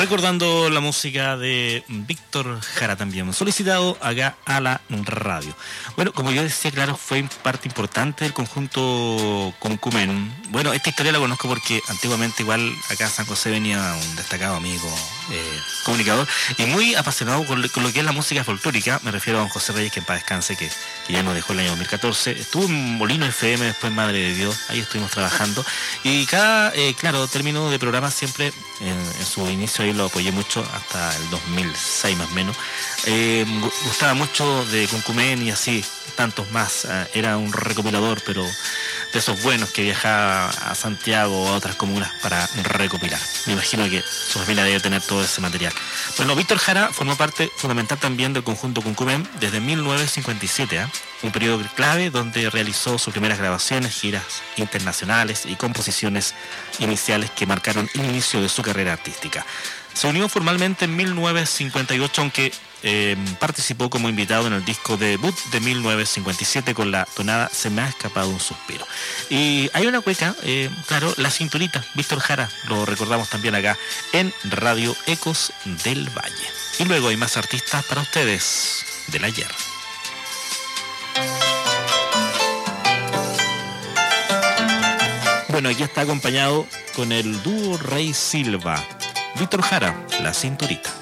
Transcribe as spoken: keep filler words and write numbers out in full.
Recordando la música de Víctor Jara también, solicitado acá a la radio. Bueno, como yo decía, claro, fue parte importante del conjunto Cuncumen. Bueno, esta historia la conozco porque antiguamente igual acá en San José venía un destacado amigo eh, comunicador y muy apasionado con lo, con lo que es la música folclórica. Me refiero a don José Reyes, que en paz descanse, que, que ya nos dejó el año dos mil catorce. Estuvo en Molino F M, después Madre de Dios, ahí estuvimos trabajando. Y cada, eh, claro, término de programa siempre en, en su inicio ahí lo apoyé mucho hasta el dos mil seis más o menos. Eh, gustaba mucho de Cuncumen y así tantos más. Eh, era un recopilador, pero de esos buenos que viajaba a Santiago o a otras comunas para recopilar. Me imagino que su familia debe tener todo ese material. Bueno, Víctor Jara formó parte fundamental también del conjunto Cuncumen desde mil novecientos cincuenta y siete, ¿eh? Un periodo clave donde realizó sus primeras grabaciones, giras internacionales y composiciones iniciales que marcaron el inicio de su carrera artística. Se unió formalmente en mil novecientos cincuenta y ocho, aunque eh, participó como invitado en el disco debut de mil novecientos cincuenta y siete con la tonada Se me ha escapado un suspiro. Y hay una cueca, eh, claro, La Cinturita, Víctor Jara, lo recordamos también acá en Radio Ecos del Valle. Y luego hay más artistas para ustedes del ayer. Bueno, aquí está acompañado con el dúo Rey Silva. Víctor Jara, La Cinturita.